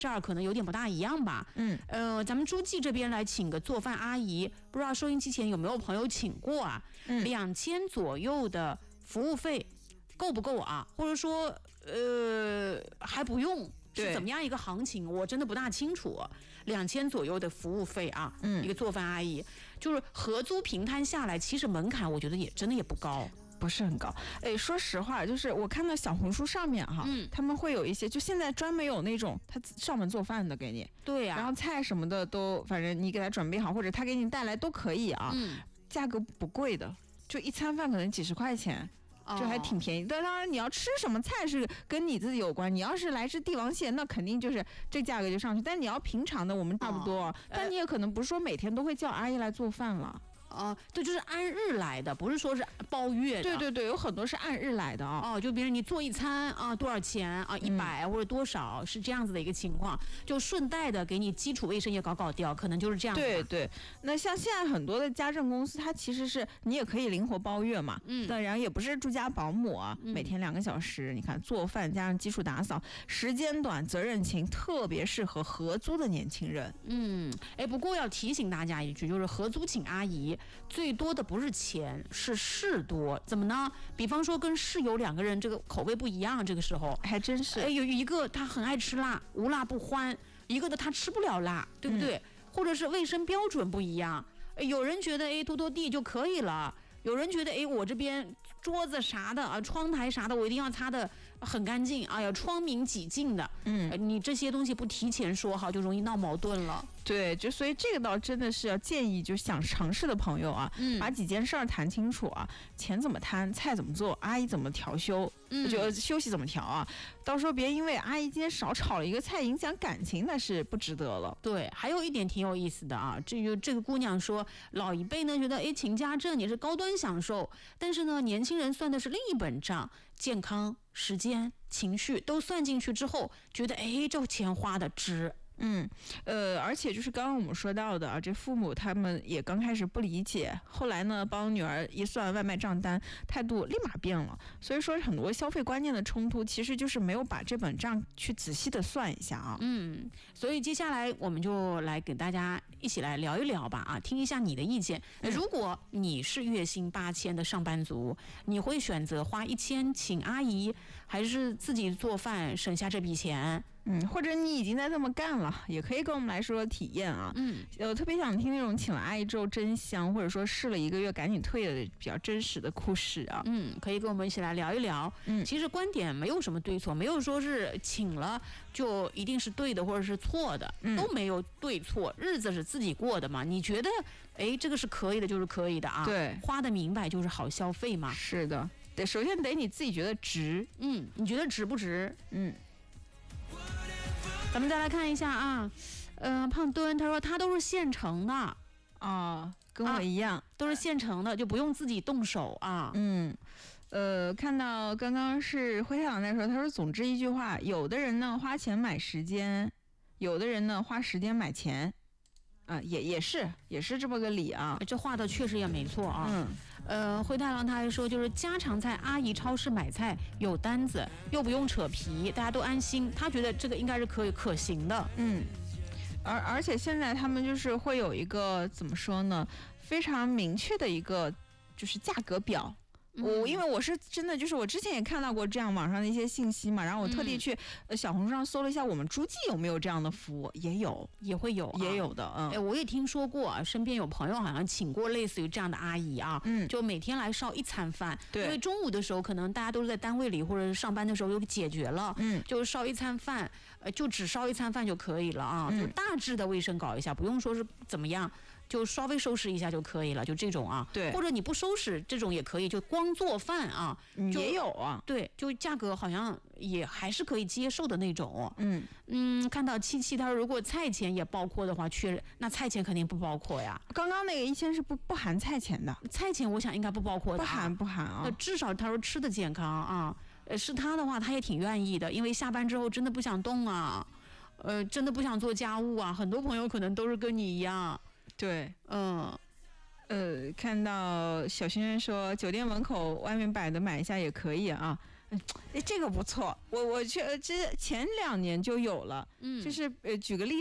这儿可能有点不大一样吧。咱们诸暨这边来请个做饭阿姨，不知道收音机前有没有朋友请过啊？2000左右的服务费够不够啊？或者说还不用？是怎么样一个行情？我真的不大清楚。2000左右的服务费啊，一个做饭阿姨，就是合租平摊下来，其实门槛我觉得真的不高。 不是很高，说实话，就是我看到小红书上面哈，他们会有一些，就现在专门有那种他上门做饭的给你， 对呀， 然后菜什么的都，反正你给他准备好，或者他给你带来都可以啊，价格不贵的，就一餐饭可能几十块钱。这还挺便宜，但当然你要吃什么菜是跟你自己有关。你要是来自帝王蟹，那肯定就是这价格就上去。但你要平常的，我们差不多。但你也可能不是说每天都会叫阿姨来做饭了。 对，就是按日来的，不是说是包月的。 对，有很多是按日来的啊。 就比如你做一餐啊，多少钱啊？100或者多少，是这样子的一个情况。就顺带的给你基础卫生也搞掉，可能就是这样子。 对，那像现在很多的家政公司，它其实是你也可以灵活包月嘛。当然也不是住家保姆啊，每天2个小时，你看做饭加上基础打扫，时间短，责任轻，特别适合合租的年轻人。 不过要提醒大家一句，就是合租请阿姨。最多的不是钱，是事多。怎么呢？比方说跟室友2个人这个口味不一样，这个时候还真是。 有一个他很爱吃辣，无辣不欢；一个的他吃不了辣，对不对？或者是卫生标准不一样。有人觉得拖地就可以了，有人觉得我这边桌子啥的啊，窗台啥的，我一定要擦的很干净。哎呀，窗明几净的。你这些东西不提前说好，就容易闹矛盾了。 对，就所以这个倒真的是要建议，就想尝试的朋友啊，把几件事儿谈清楚啊，钱怎么摊，菜怎么做，阿姨怎么调休，就休息怎么调啊，到时候别因为阿姨今天少炒了一个菜影响感情，那是不值得了。 对，还有一点挺有意思的啊，这个姑娘说，老一辈呢觉得请家政也是高端享受，但是呢年轻人算的是另一本账，健康、时间、情绪都算进去之后，觉得这钱花的值。 而且就是刚刚我们说到的啊，这父母他们也刚开始不理解，后来呢帮女儿一算外卖账单，态度立马变了。所以说很多消费观念的冲突，其实就是没有把这本账去仔细的算一下啊。 所以接下来我们就来给大家一起来聊一聊吧啊，听一下你的意见。如果你是月薪8000的上班族，你会选择花1000请阿姨，还是自己做饭省下这笔钱？ 或者你已经在这么干了，也可以跟我们来说说体验啊。我特别想听那种请了阿姨之后真香，或者说试了1个月赶紧退的比较真实的故事啊。 可以跟我们一起来聊一聊。其实观点没有什么对错，没有说是请了就一定是对的或者是错的，都没有对错，日子是自己过的嘛。你觉得这个是可以的，就是可以的啊。 对， 花的明白就是好消费嘛。 是的，首先得你自己觉得值。 你觉得值不值？咱们再来看一下啊，胖墩他说他都是现成的跟我一样， 都是现成的，就不用自己动手啊。 看到刚刚是灰太狼在说，他说总之一句话，有的人呢花钱买时间，有的人呢花时间买钱。也是这么个理啊， 这话的确实也没错啊。灰太狼他还说，就是家常菜，阿姨超市买菜有单子，又不用扯皮，大家都安心。他觉得这个应该是可行的。 而且现在他们就是会有一个怎么说呢，非常明确的一个就是价格表。因为我是真的就是我之前也看到过这样网上的一些信息嘛，然后我特地去小红书上搜了一下我们诸暨有没有这样的服务，也会有的。 我也听说过啊，身边有朋友好像请过类似于这样的阿姨啊，就每天来烧一餐饭。对，因为中午的时候可能大家都是在单位里或者是上班的时候就解决了，就烧一餐饭，就只烧一餐饭就可以了啊，就大致的卫生搞一下，不用说是怎么样。就稍微收拾一下就可以了，就这种啊。 对， 或者你不收拾这种也可以，就光做饭啊， 也有啊。 对，就价格好像也还是可以接受的那种。看到77他说，如果菜钱也包括的话，那菜钱肯定不包括呀。 刚刚那个1000是不含菜钱的， 菜钱我想应该不包括的。 不含啊。 那至少他说吃的健康啊，是他的话他也挺愿意的，因为下班之后真的不想动啊，真的不想做家务啊。很多朋友可能都是跟你一样。 对，看到小轩轩说酒店门口外面摆的买一下也可以啊。 这个不错，我这前2年就有了，就是举个例